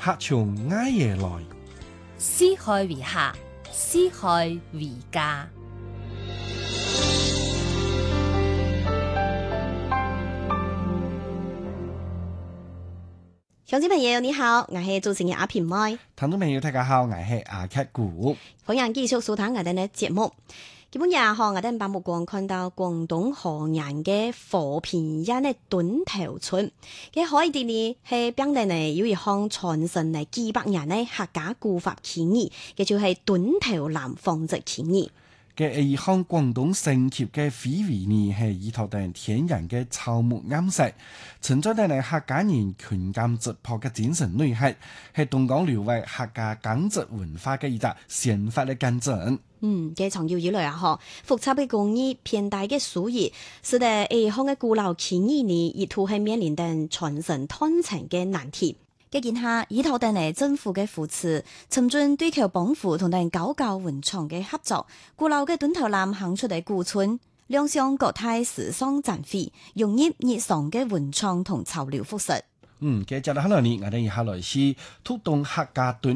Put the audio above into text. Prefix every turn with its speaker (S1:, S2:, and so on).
S1: 客從埃耶來，
S2: 四海為客，四海為家。
S3: 鄉親朋友你好，我係主持人阿平妹。
S1: 聽眾朋友大家好，我係阿克古。
S3: 歡迎繼續收聽我哋嘅節目。基本上我哋把目光看到廣東河源嘅和平縣嘅墩頭村嘅海地呢，係邊地呢有一項傳承嚟幾百年嘅客家古法起義，嘅就係墩頭南紡織起義。
S1: 嘅一項廣東升級嘅非遺呢，係依託定天然嘅草木飲食，存在定係客家人群間質樸嘅精神內涵，係東江流域客家耕織文化嘅一個先發嘅見證。
S3: 嘅長久以來啊，複雜嘅工藝、偏大嘅手藝，使得一項嘅古老起義呢，亦都係面臨定傳承傳承嘅難題。嘅見下，依託定係政府嘅扶持，尋進對口幫扶同定搞教文創嘅合作，古老嘅墩頭南行出嚟古村，亮相國泰時尚展會，融入日常嘅文創同潮流服飾。
S1: 接落嚟呢，我哋以下來是推動客家墩